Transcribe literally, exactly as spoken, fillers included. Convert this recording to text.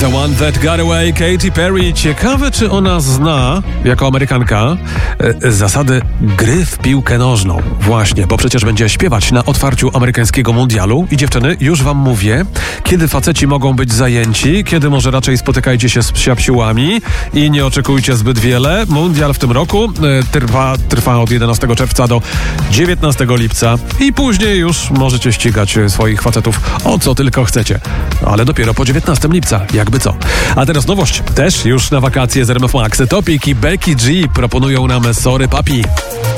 One That Got Away, Katy Perry. Ciekawe, czy ona zna, jako Amerykanka, e, zasady gry w piłkę nożną. Właśnie, bo przecież będzie śpiewać na otwarciu amerykańskiego mundialu. I dziewczyny, już wam mówię, kiedy faceci mogą być zajęci, kiedy może raczej spotykajcie się z psiapsiłami i nie oczekujcie zbyt wiele. Mundial w tym roku e, trwa, trwa od jedenastego czerwca do dziewiętnastego lipca i później już możecie ścigać swoich facetów o co tylko chcecie. Ale dopiero po dziewiętnastego lipca, jakby co. A teraz nowość, też już na wakacje z R M F Max. Topic i Becky G proponują nam Sorry Papi.